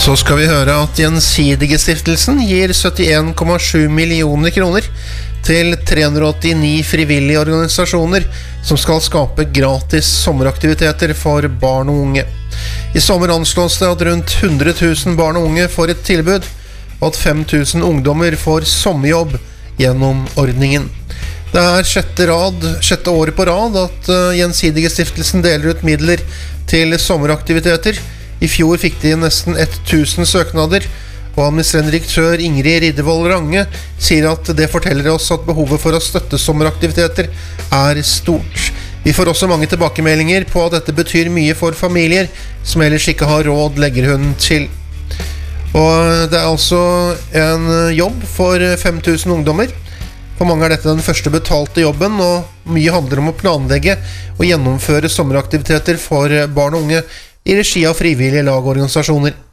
Så skal vi høre at Gjensidige-stiftelsen gir 71,7 millioner kroner til 389 frivillige organisasjoner som skal skape gratis sommeraktiviteter for barn og unge. I sommer anslås det at rundt 100 000 barn og unge får et tilbud, og at 5 000 ungdommer får sommerjobb gjennom ordningen. Det er sjette året på rad at Gjensidige-stiftelsen deler ut midler til sommeraktiviteter. I fjor fikk de nesten 1000 søknader, og administrerende direktør Ingrid Riddervold Range sier at det forteller oss at behovet for å støtte sommeraktiviteter er stort. Vi får også mange tilbakemeldinger på at dette betyr mye for familier som ellers ikke har råd, legger hun til. Og det er altså en jobb for 5000 ungdommer. For mange er dette den første betalte jobben, og mye handler om å planlegge og gjennomføre sommeraktiviteter for barn og unge i regi av frivillige lag og organisasjoner.